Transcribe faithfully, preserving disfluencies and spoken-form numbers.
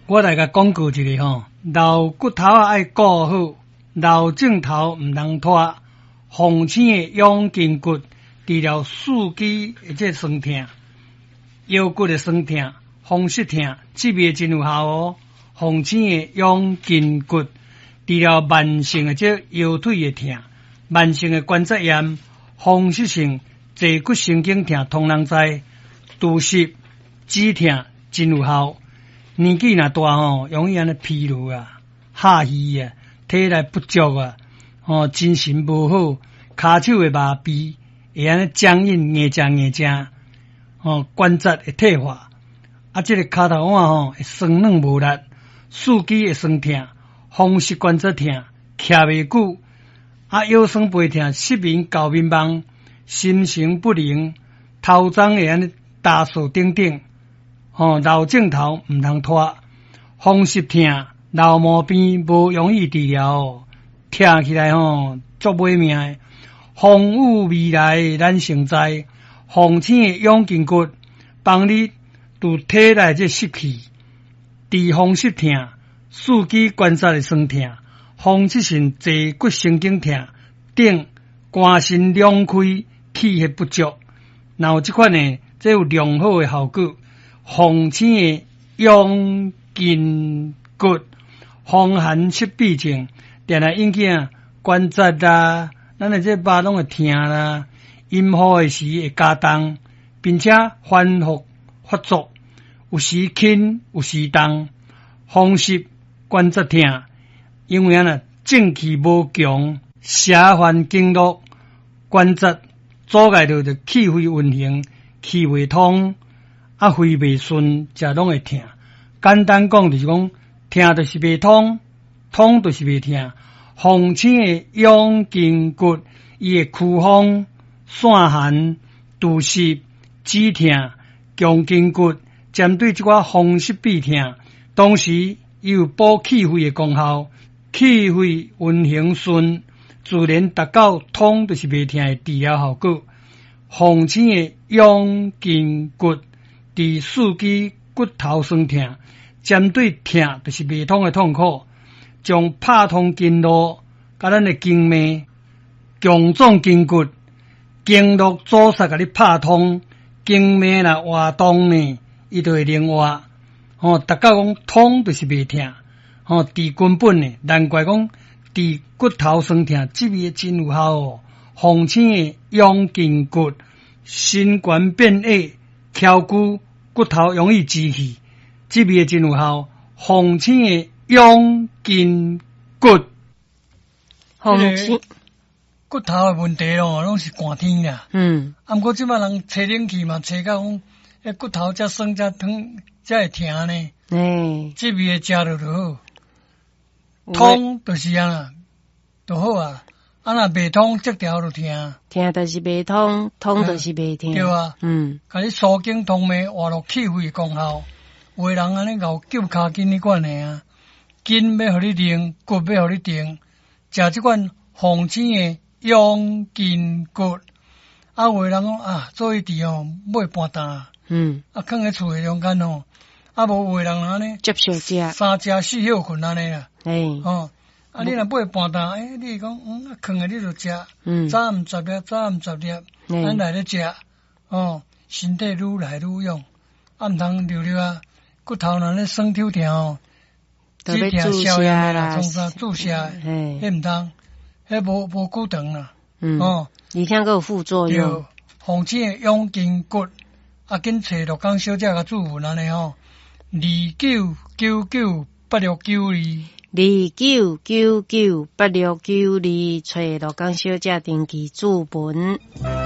我来甲讲过一个吼，老骨头啊爱顾好，老镜头毋通拖。红星的养筋骨，除了四肢的这酸痛、腰骨的酸痛、风湿痛，这边真有效哦。红星的养筋骨，除了慢性的这腰腿的痛、慢性的关节炎、风湿性坐骨神经痛，通人知。肚湿、止痛真有效。年纪若大吼，容易安尼疲劳啊、下虚啊、体力不足啊。哦，精神无好，骹手会麻痹，会安尼僵硬、硬正硬正，哦，关节会退化，啊，这个骹头腕吼会酸软无力，四肢会酸痛，风湿关节痛，徛袂久，啊，腰酸背痛，失眠、搞迷茫，心神不宁，头鬃会安尼打扫等等，哦，老镜头毋通拖，风湿痛、老毛病无容易治疗哦。听起来吼足买命的，风雨未来咱成灾，红星的养筋骨帮你除体内这湿气，治风湿痛、四肢关节的酸痛、风湿性坐骨神经痛等肝肾两开、气血不足，然后这款呢，这有良好的效果。红星的养筋骨，风寒湿痹症。定来引起啊关节啦，咱的这肉拢会痛啦，阴雨的时会加重，并且反复发作，有时轻，有时重，风湿关节痛，因为啊正气无强，邪烦经络关节阻碍到的气血运行，气未通，啊肺未顺，才拢会痛。简单讲就是讲，痛就是未通。通就是袂痛，红星的养筋骨，伊会驱风、散寒、肚湿、止痛、强筋骨，针对这个风湿痹痛，同时伊有补气血的功效，气血运行顺，自然达到通就是袂痛的治疗效果。红星的养筋骨，伫四肢骨头酸痛，针对痛就是袂通的痛苦。将拍通经络，甲咱的经脉、强壮筋骨、经络阻塞，甲你拍通，经脉若活动呢，伊就会灵活。哦，大家讲通就是袂痛，哦，治根本呢，难怪讲治骨头酸痛，这味真有效哦。红星的养筋骨，心肝变矮、翘骨、骨头容易积气，这味真有效。红星的养筋骨， 红星骨头的问题咯，拢是寒天啦。 嗯， 啊，毋过即摆人吹冷气嘛，吹到讲，迄骨头才酸才疼，才会疼呢。 诶， 这味食落就好，通就是啊，就好啊。啊，若袂通，这条就疼。 疼就是袂通，通就是袂疼。 对啊， 嗯， 甲你疏经通脉，活络气血功效。有的人安尼咬揪骹筋迄款的啊。筋要互你练，骨要互你定，食即款红星的养筋骨。啊，有诶人讲啊，做一治哦，买半担， 嗯， 啊，放喺厝诶中间哦，啊，无有诶人安尼接受食， 三食四休困安尼啦， 诶， 哦，啊，你若买半担，诶，你讲嗯，放诶你就食， 嗯， 早暗十粒，早暗十粒，咱来咧食，哦，身体愈来愈勇，啊，毋通溜溜啊，骨头若咧酸抽疼哦。 特别注射啦， 从啥注射？ 嘿， 迄毋通，迄无无久长啦。 嗯，哦，而且佫有副作用。 对，红星的养筋骨，啊，紧找罗江小姐甲注文安尼吼，二九九九八六九二， 二九九九八六九二，找罗江小姐登记注文。